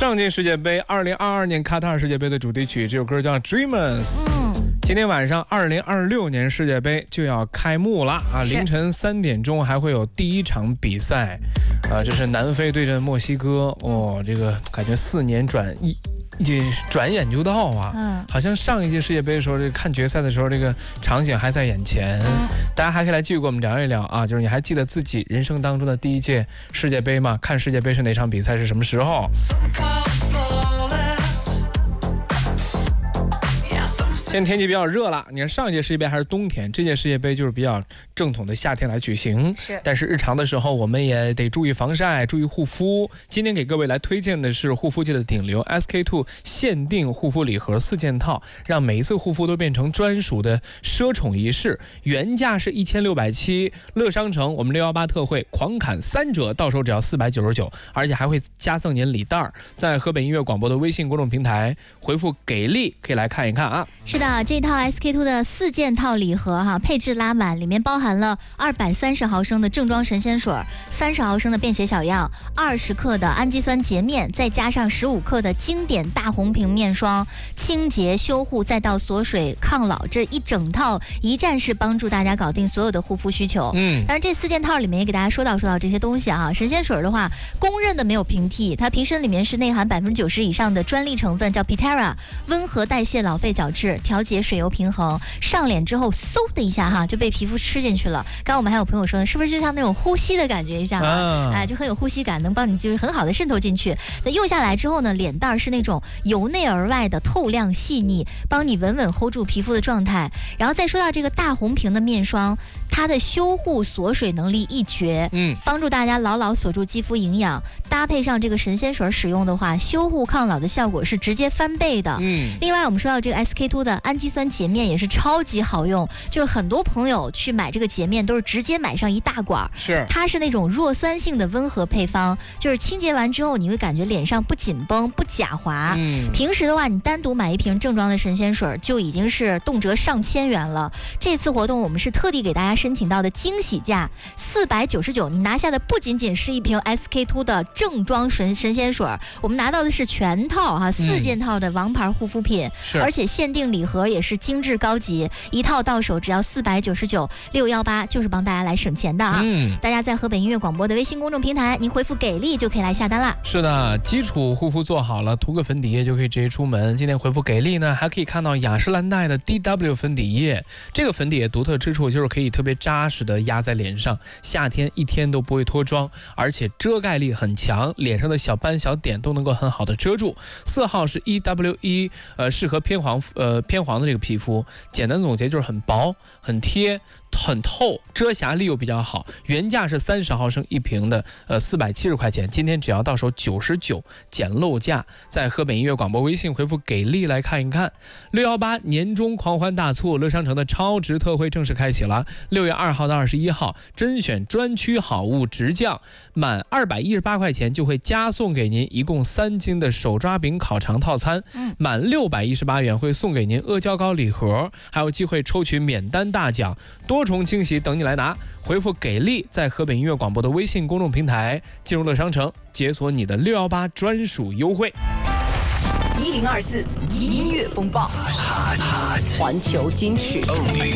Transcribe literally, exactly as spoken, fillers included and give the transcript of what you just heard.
上届世界杯二零二二年卡塔尔世界杯的主题曲，这首歌叫 Dreamers。 嗯， 今天晚上二零二六年世界杯就要开幕了啊！凌晨三点钟还会有第一场比赛，啊，这是南非对阵墨西哥。哦，这个感觉四年转一。这转眼就到啊，嗯，好像上一届世界杯的时候，这看决赛的时候，这个场景还在眼前。嗯，大家还可以来继续跟我们聊一聊啊，就是你还记得自己人生当中的第一届世界杯吗？看世界杯是哪场比赛，是什么时候？现在天气比较热了，你看上一届世界杯还是冬天，这届世界杯就是比较正统的夏天来举行。 是， 但是日常的时候我们也得注意防晒，注意护肤。今天给各位来推荐的是护肤界的顶流 S K two 限定护肤礼盒四件套，让每一次护肤都变成专属的奢宠仪式。原价是一千六百七，乐商城我们六一八特惠狂砍三折，到手只要四百九十九，而且还会加赠您礼袋。在河北音乐广播的微信公众平台回复给力可以来看一看啊。 是的，这套 S K two 的四件套礼盒哈，配置拉满，里面包含了二百三十毫升的正装神仙水，三十毫升的便携小样，二十克的氨基酸洁面，再加上十五克的经典大红瓶面霜，清洁修护再到锁水抗老，这一整套一站式帮助大家搞定所有的护肤需求。嗯，当然这四件套里面也给大家说到说到这些东西啊。神仙水的话，公认的没有平替，它瓶身里面是内含百分之九十以上的专利成分，叫 Pitera， 温和代谢老废角质，调节水油平衡，上脸之后嗖的一下哈就被皮肤吃进去了。刚刚我们还有朋友说，是不是就像那种呼吸的感觉一下啊？哎，就很有呼吸感，能帮你就是很好的渗透进去。那用下来之后呢，脸蛋是那种由内而外的透亮细腻，帮你稳稳 hold 住皮肤的状态。然后再说到这个大红瓶的面霜，它的修护锁水能力一绝，嗯，帮助大家牢牢锁住肌肤营养。搭配上这个神仙水使用的话，修护抗老的效果是直接翻倍的。嗯，另外我们说到这个 S K two 的氨基酸洁面也是超级好用，就很多朋友去买这个洁面都是直接买上一大管，是它是那种弱酸性的温和配方，就是清洁完之后你会感觉脸上不紧绷不假滑。嗯，平时的话你单独买一瓶正装的神仙水就已经是动辄上千元了。这次活动我们是特地给大家申请到的惊喜价四百九十九，你拿下的不仅仅是一瓶 S K two 的正装神神仙水，我们拿到的是全套哈、啊、四件套的王牌护肤品，而且限定礼盒也是精致高级，一套到手只要四百九十九，六一八就是帮大家来省钱的啊！嗯，大家在河北音乐广播的微信公众平台，您回复给力就可以来下单啦。 是的，基础护肤做好了，涂个粉底液就可以直接出门。今天回复给力呢，还可以看到雅诗兰黛的 D W 粉底液，这个粉底液独特之处就是可以特别扎实的压在脸上，夏天一天都不会脱妆，而且遮盖力很强，脸上的小斑小点都能够很好的遮住。色号是 E W 一，呃，适合偏黄呃偏黄的这个皮肤。简单总结就是很薄、很贴、很透，遮瑕力又比较好。原价是三十毫升一瓶的，呃，四百七十块钱，今天只要到手九十九，捡漏价。在河北音乐广播微信回复给力来看一看。六一八年终狂欢大促，乐商城的超值特惠正式开启了。六月二号到二十一号，甄选专区好物直降，满二百一十八块钱就会加送给您一共三斤的手抓饼烤肠套餐，嗯，满六百一十八元会送给您阿胶糕礼盒，还有机会抽取免单大奖，多重惊喜等你来拿。回复给力，在河北音乐广播的微信公众平台进入乐商城，解锁你的六一八专属优惠。 一零二四音乐风暴，环球金曲。